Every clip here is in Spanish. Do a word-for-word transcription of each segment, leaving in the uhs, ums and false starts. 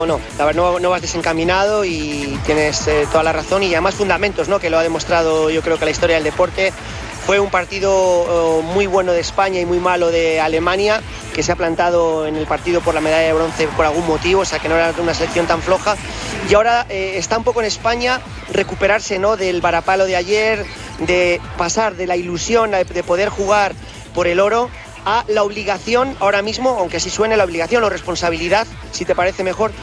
No, la verdad no, no vas desencaminado y tienes eh, toda la razón y además fundamentos, ¿no? Que lo ha demostrado yo creo que la historia del deporte. Fue un partido oh, muy bueno de España y muy malo de Alemania, que se ha plantado en el partido por la medalla de bronce por algún motivo, o sea que no era una selección tan floja. Y ahora eh, está un poco en España recuperarse, ¿no? Del varapalo de ayer, de pasar de la ilusión de poder jugar por el oro a la obligación ahora mismo, aunque así suene, la obligación o responsabilidad, si te parece mejor,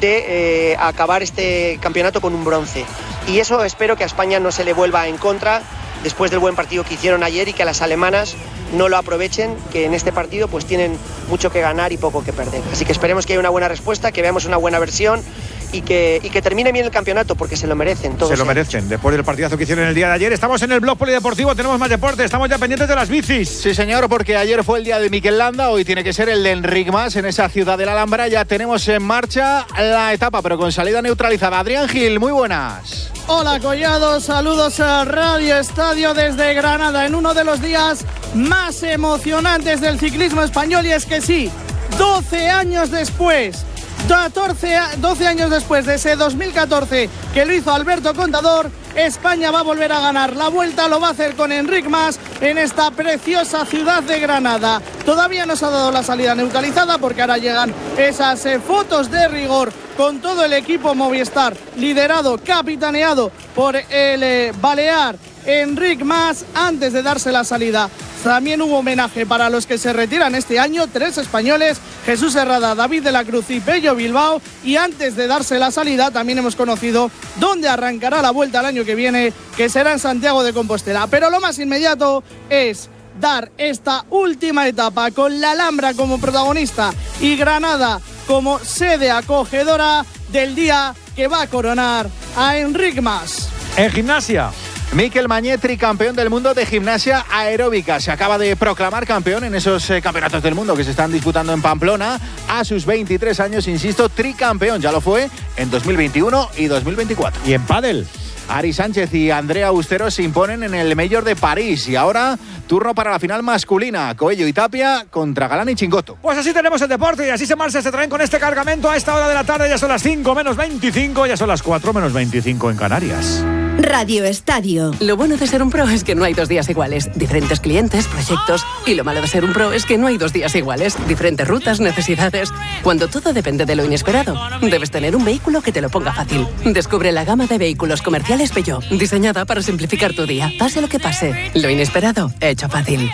de eh, acabar este campeonato con un bronce. Y eso espero que a España no se le vuelva en contra después del buen partido que hicieron ayer y que las alemanas no lo aprovechen, que en este partido pues tienen mucho que ganar y poco que perder. Así que esperemos que haya una buena respuesta, que veamos una buena versión y que, y que termine bien el campeonato, porque se lo merecen todos. Se lo merecen, ellos. Después del partidazo que hicieron el día de ayer. Estamos en el blog polideportivo, tenemos más deporte, estamos ya pendientes de las bicis. Sí, señor, porque ayer fue el día de Mikel Landa, hoy tiene que ser el de Enric Mas en esa ciudad de la Alhambra. Ya tenemos en marcha la etapa, pero con salida neutralizada. Adrián Gil, muy buenas. Hola Collado, saludos a Radio Estadio desde Granada en uno de los días más emocionantes del ciclismo español, y es que sí, doce años después, catorce, doce años después de ese dos mil catorce que lo hizo Alberto Contador, España va a volver a ganar la Vuelta, lo va a hacer con Enric Mas en esta preciosa ciudad de Granada. Todavía no se ha dado la salida neutralizada porque ahora llegan esas eh, fotos de rigor con todo el equipo Movistar, liderado, capitaneado por el eh, balear Enric Mas, antes de darse la salida. También hubo homenaje para los que se retiran este año, tres españoles, Jesús Herrada, David de la Cruz y Pello Bilbao, y antes de darse la salida también hemos conocido dónde arrancará la Vuelta el año que viene, que será en Santiago de Compostela. Pero lo más inmediato es dar esta última etapa con la Alhambra como protagonista y Granada como sede acogedora del día que va a coronar a Enric Mas. En gimnasia, Mikel Mañetri, campeón del mundo de gimnasia aeróbica. Se acaba de proclamar campeón en esos eh, campeonatos del mundo que se están disputando en Pamplona. A sus veintitrés años, insisto, tricampeón. Ya lo fue en dos mil veintiuno y dos mil veinticuatro. Y en pádel, Ari Sánchez y Andrea Austero se imponen en el Major de París. Y ahora, turno para la final masculina. Coello y Tapia contra Galán y Chingotto. Pues así tenemos el deporte y así se marcha, se traen con este cargamento a esta hora de la tarde. Ya son las cinco menos veinticinco, ya son las cuatro menos veinticinco en Canarias. Radio Estadio. Lo bueno de ser un pro es que no hay dos días iguales. Diferentes clientes, proyectos. Y lo malo de ser un pro es que no hay dos días iguales. Diferentes rutas, necesidades. Cuando todo depende de lo inesperado, debes tener un vehículo que te lo ponga fácil. Descubre la gama de vehículos comerciales Peugeot, diseñada para simplificar tu día. Pase lo que pase, lo inesperado, hecho fácil.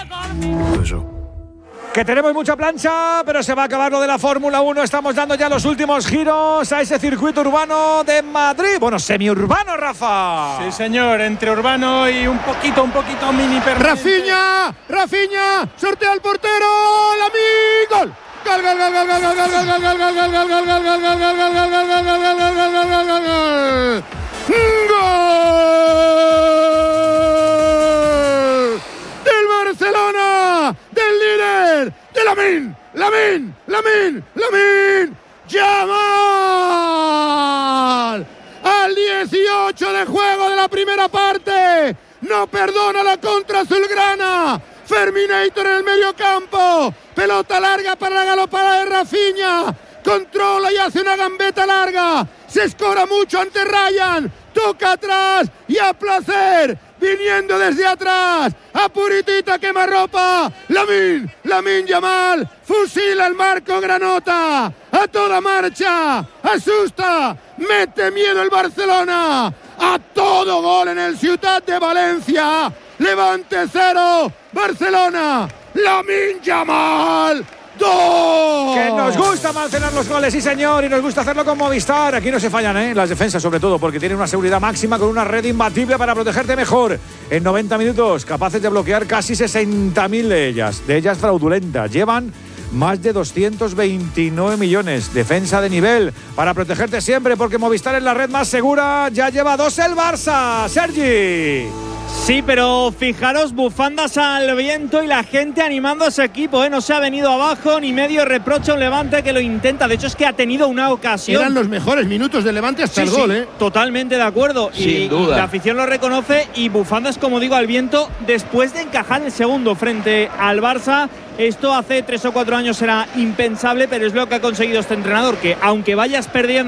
Que tenemos mucha plancha, pero se va a acabar lo de la Fórmula uno. Estamos dando ya los últimos giros a ese circuito urbano de Madrid. Bueno, semiurbano, Rafa. Sí, señor, entre urbano y un poquito, un poquito mini permanente. Rafinha, Rafinha, sortea al portero, Lamine, gol. Gol, gol, gol, gol, gol, gol, gol, gol, gol, gol, gol, gol, gol, gol, gol, gol, gol, gol, gol, del Barcelona, del líder, de Lamine, Lamine, Lamine, Lamine, Yamal. Al dieciocho de juego de la primera parte, no perdona la contra azulgrana. Ferminator en el medio campo, pelota larga para la galopada de Rafinha, controla y hace una gambeta larga, se escora mucho ante Ryan, toca atrás y a placer, viniendo desde atrás, a puritita quemarropa, Lamine, Lamine Yamal, fusila el marco Granota, a toda marcha, asusta, mete miedo el Barcelona, a todo gol en el Ciutat de Valencia, Levante cero, Barcelona, Lamine Yamal, dos. Que nos gusta almacenar los goles, sí señor, y nos gusta hacerlo con Movistar. Aquí no se fallan, ¿eh? Las defensas sobre todo, porque tienen una seguridad máxima con una red imbatible para protegerte mejor. En noventa minutos, capaces de bloquear casi sesenta mil de ellas, de ellas fraudulentas. Llevan más de doscientos veintinueve millones. Defensa de nivel para protegerte siempre, porque Movistar es la red más segura. Ya lleva dos el Barça. Sergi. Sí, pero fijaros, bufandas al viento y la gente animando a ese equipo, ¿eh? No se ha venido abajo ni medio reproche a un Levante que lo intenta. De hecho, es que ha tenido una ocasión. Eran los mejores minutos del Levante hasta sí, el gol, sí, ¿eh? Totalmente de acuerdo. Sin y, duda. y la afición lo reconoce y bufandas, como digo, al viento después de encajar el segundo frente al Barça. Esto hace tres o cuatro años era impensable, pero es lo que ha conseguido este entrenador, que aunque vayas perdiendo